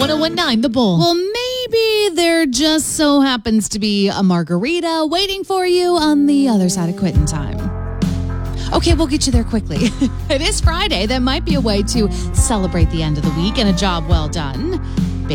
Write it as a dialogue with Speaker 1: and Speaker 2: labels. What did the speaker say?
Speaker 1: 1019 The Bull.
Speaker 2: Well, maybe there just so happens to be a margarita waiting for you on the other side of quitting time. Okay, we'll get you there quickly. It is Friday. That might be a way to celebrate the end of the week and a job well done.